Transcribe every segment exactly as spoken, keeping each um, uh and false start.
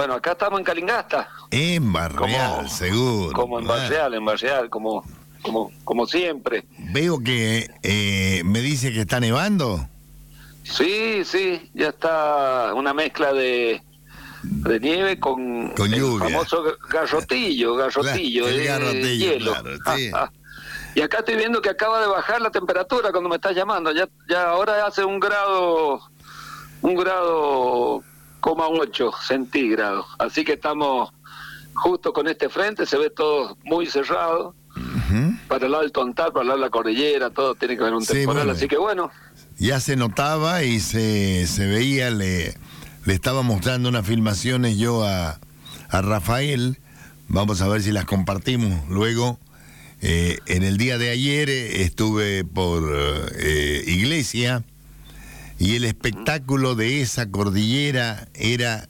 Bueno, acá estamos en Calingasta. En Barreal, como, seguro. Como en claro. Barreal, en Barreal, como, como, como siempre. Veo que eh, me dice que está nevando. Sí, sí, ya está una mezcla de, de nieve con, Con el lluvia. famoso garrotillo, garrotillo, Claro, el de garrotillo, hielo. claro, sí. Y acá estoy viendo que acaba de bajar la temperatura cuando me estás llamando. Ya, ya ahora hace un grado, un grado coma ocho centígrados. Así que estamos justo con este frente, se ve todo muy cerrado. Uh-huh. Para el lado del Tontal, para el lado de la cordillera, todo tiene que haber un Sí, temporal, bueno, así que bueno. Ya se notaba y se, se veía, le, le estaba mostrando unas filmaciones yo a, a Rafael. Vamos a ver si las compartimos luego. Eh, en el día de ayer eh, estuve por eh, Iglesia y el espectáculo de esa cordillera era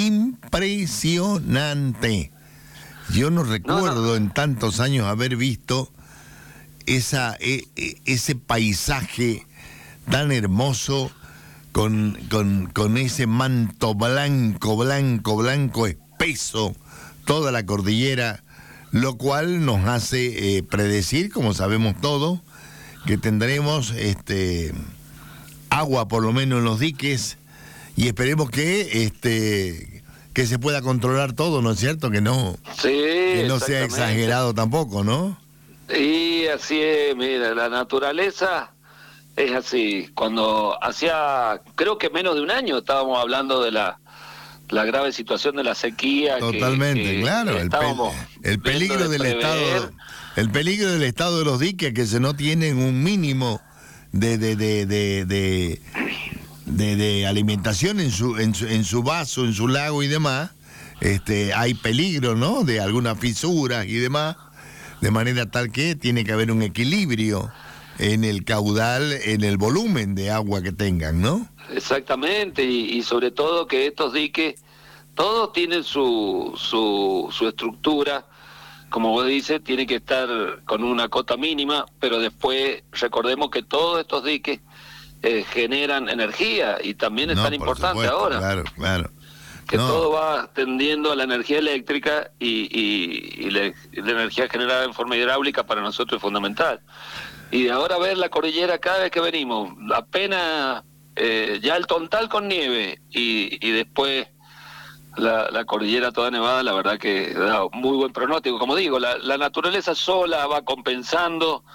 impresionante. Yo no recuerdo no, no. en tantos años haber visto esa, e, e, ese paisaje tan hermoso con, con, con ese manto blanco, blanco, blanco, espeso, toda la cordillera, lo cual nos hace eh, predecir, como sabemos todos, que tendremos este agua por lo menos en los diques y esperemos que este que se pueda controlar todo, ¿no es cierto? Que no, sí, que no sea exagerado tampoco, ¿no? Y así es, mira, la naturaleza es así. Cuando hacía, creo que menos de un año estábamos hablando de la la grave situación de la sequía. Totalmente, que, que claro. El, pe el peligro del prever. estado, el peligro del estado de los diques, que se no tienen un mínimo de de de de, de, de, de alimentación en su, en su en su vaso, en su lago y demás. Este, hay peligro, ¿no? De algunas fisuras y demás. De manera tal que tiene que haber un equilibrio en el caudal, en el volumen de agua que tengan, ¿no? Exactamente, y, y sobre todo que estos diques, todos tienen su, su, su estructura, como vos dices, tiene que estar con una cota mínima, pero después recordemos que todos estos diques eh, generan energía, y también es no, tan importante supuesto, ahora. Claro, claro. Que no. todo va tendiendo a la energía eléctrica y, y, y, la, y la energía generada en forma hidráulica para nosotros es fundamental. Y de ahora ver la cordillera cada vez que venimos, apenas eh, ya el Tontal con nieve y, y después la, la cordillera toda nevada, la verdad que da muy buen pronóstico. Como digo, la, la naturaleza sola va compensando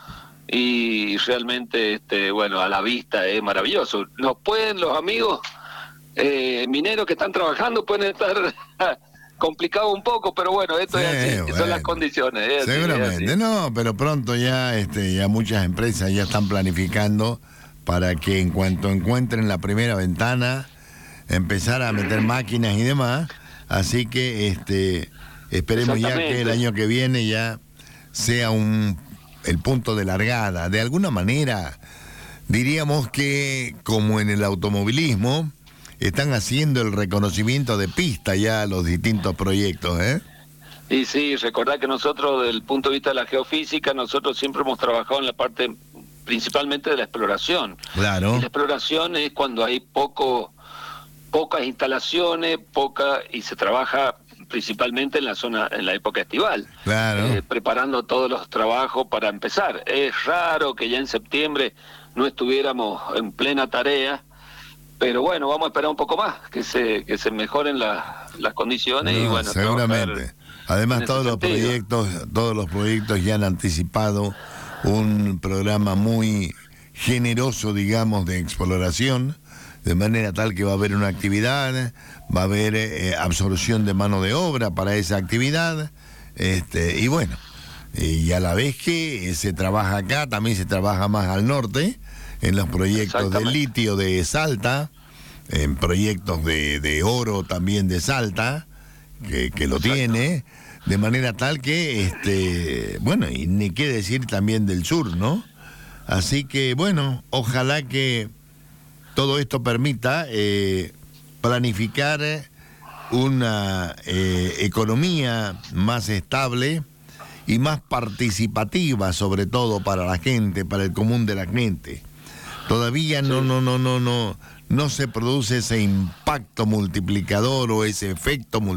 y realmente, este, bueno, a la vista es maravilloso. Nos pueden los amigos Eh, mineros que están trabajando pueden estar complicados un poco, pero bueno, esto sí, es así, bueno, son las condiciones. Es seguramente, así, es así. No, pero pronto ya, este, ya muchas empresas ya están planificando para que en cuanto encuentren la primera ventana, empezar a meter máquinas y demás, así que este, esperemos ya que el año que viene ya sea un el punto de largada. De alguna manera, diríamos que como en el automovilismo, están haciendo el reconocimiento de pista ya a los distintos proyectos, ¿eh? Y sí, recordad que nosotros, desde el punto de vista de la geofísica, nosotros siempre hemos trabajado en la parte principalmente de la exploración. Claro. Y la exploración es cuando hay poco, pocas instalaciones, poca, y se trabaja principalmente en la zona, en la época estival. Claro. Eh, preparando todos los trabajos para empezar. Es raro que ya en septiembre no estuviéramos en plena tarea. Pero bueno, vamos a esperar un poco más, que se que se mejoren la, las condiciones no, y bueno, seguramente. Además todos los sentido. proyectos, todos los proyectos ya han anticipado un programa muy generoso, digamos, de exploración, de manera tal que va a haber una actividad, va a haber eh, absorción de mano de obra para esa actividad, este, y bueno, y a la vez que se trabaja acá, también se trabaja más al norte, en los proyectos de litio de Salta, en proyectos de, de oro también de Salta, que, que lo Exacto. tiene, de manera tal que, este bueno, y ni qué decir también del sur, ¿no? Así que, bueno, ojalá que todo esto permita eh, planificar una eh, economía más estable y más participativa, sobre todo para la gente, para el común de la gente. Todavía no, no, no, no, no, no se produce ese impacto multiplicador o ese efecto multiplicador